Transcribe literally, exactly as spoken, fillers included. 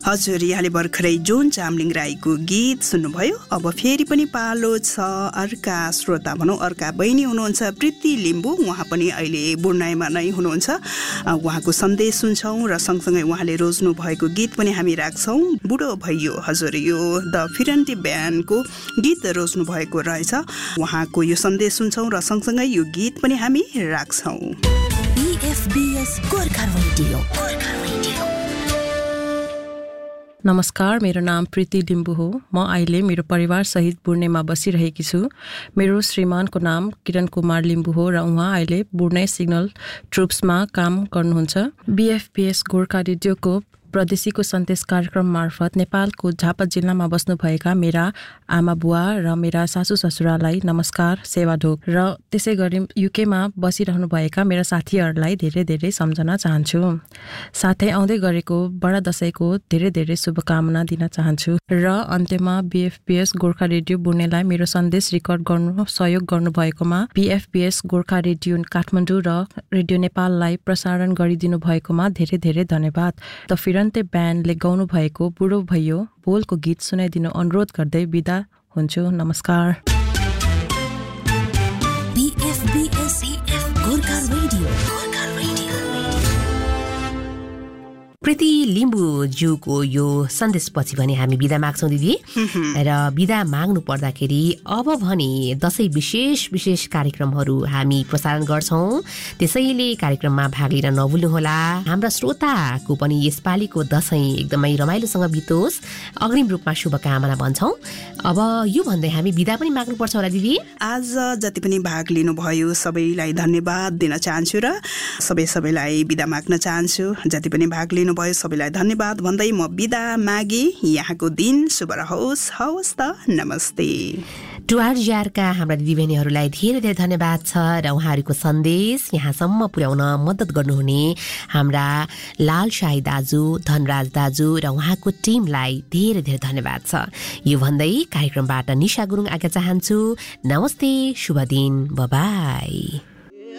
हजुर, यहाँले भर्खरै जोन चामलिङ राईको गीत सुन्नुभयो। अब फेरि पनि पालो छ अर्का श्रोता भनौँ, अर्का बहिनी हुनुहुन्छ प्रीति लिम्बू। उहाँ पनि अहिले बुढ्नाइमा नै हुनुहुन्छ। उहाँको सन्देश सुन्छौँ र सँगसँगै उहाँले रोज्नु भएको गीत पनि हामी राख्छौँ। बुढो भइयो, हजुर यो द फिरन्टी ब्यान्डको गीत रोज्नु भएको रहेछ। उहाँको यो सन्देश सुन्छौँ र सँगसँगै यो गीत पनि हामी राख्छौँ। नमस्कार, मेरो नाम प्रीति लिम्बू हो। म अहिले मेरो परिवार सहित बुढ्नेमा बसिरहेकी छु। मेरो श्रीमानको नाम किरण कुमार लिम्बू हो र उहाँ अहिले बुढ्ने सिग्नल ट्रुप्समा काम गर्नुहुन्छ। बीएफपीएस गोर्खा रेडियोको प्रदेशीको सन्देश कार्यक्रम मार्फत नेपालको झापा जिल्लामा बस्नुभएका मेरा आमा बुवा र मेरा सासू ससुरालाई नमस्कार, सेवा ढोक। र त्यसै गरी युकेमा बसिरहनुभएका मेरा साथीहरूलाई धेरै धेरै सम्झना चाहन्छु। साथै आउँदै गरेको बडा दशैंको धेरै धेरै शुभकामना दिन चाहन्छु। र अन्त्यमा बीएफपीएस गोर्खा रेडियो बुढ्नेलाई मेरो सन्देश रेकर्ड गर्नु सहयोग गर्नुभएकोमा बीएफपीएस गोर्खा रेडियो काठमाडौँ र रेडियो नेपाललाई प्रसारण गरिदिनु भएकोमा धेरै धेरै धन्यवाद। द फिरन्ते ब्यान्डले गाउनु भएको बुढो भइयो बोलको गीत सुनाइदिनु अनुरोध गर्दै बिदा हुन्छु। नमस्कार। प्रीति लिम्बूज्यूको यो सन्देशपछि भने हामी बिदा माग्छौँ दिदी। र बिदा माग्नु पर्दाखेरि अब भने दशैं विशेष विशेष कार्यक्रमहरू हामी प्रसारण गर्छौँ। त्यसैले कार्यक्रममा भाग लिन नभुल्नुहोला। हाम्रा श्रोताको पनि यसपालिको दशैं एकदमै रमाइलोसँग बितोस्, अग्रिम रूपमा शुभकामना भन्छौँ। अब यो भन्दै हामी बिदा पनि माग्नुपर्छ होला दिदी। आज जति पनि भाग लिनुभयो सबैलाई धन्यवाद दिन चाहन्छु र सबै सबैलाई बिदा माग्न चाहन्छु। जति पनि भाग लिनु भयो सबैलाई धन्यवाद भन्दै म बिदा मागे। यहाँको दिन शुभ रहोस्। हवस् त, नमस्ते। टुआरजिआरका हाम्रा दिदीबहिनीहरूलाई धेरै धेरै धन्यवाद छ र उहाँहरूको सन्देश यहाँसम्म पुर्याउन मद्दत गर्नुहुने हाम्रा लाल शाही दाजु, धनराज दाजु र उहाँको टिमलाई धेरै धेरै धन्यवाद छ। यो भन्दै कार्यक्रमबाट निशा गुरुङ आज्ञा चाहन्छु। नमस्ते, शुभ दिन, बाइ बाइ।